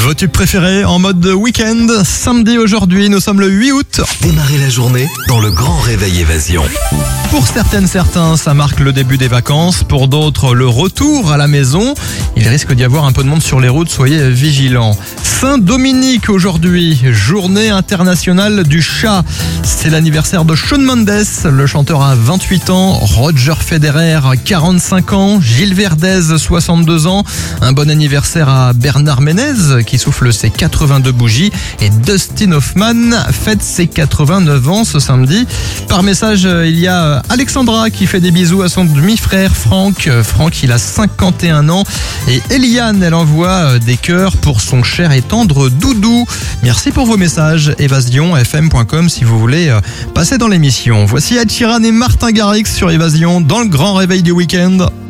Vos tubes préférés en mode week-end. Samedi aujourd'hui, nous sommes le 8 août. Démarrez la journée dans le grand réveil Évasion. Pour certains, ça marque le début des vacances. Pour d'autres, le retour à la maison. Il risque d'y avoir un peu de monde sur les routes, soyez vigilants. Saint-Dominique aujourd'hui, journée internationale du chat. C'est l'anniversaire de Shawn Mendes, le chanteur a 28 ans, Roger Federer 45 ans, Gilles Verdez 62 ans. Un bon anniversaire à Bernard Ménez qui souffle ses 82 bougies et Dustin Hoffman fête ses 89 ans ce samedi. Par message, il y a Alexandra qui fait des bisous à son demi-frère Franck. Franck, il a 51 ans et Eliane, elle envoie des cœurs pour son cher et tendre Doudou. Merci pour vos messages. EvasionFM.com si vous voulez passer dans l'émission. Voici Ed Sheeran et Martin Garrix sur Évasion dans le grand réveil du week-end.